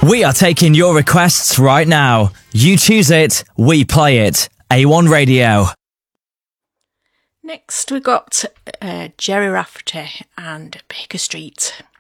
We are taking your requests right now. You choose it, we play it. A1 Radio. Next we got Jerry Rafferty and Baker Street.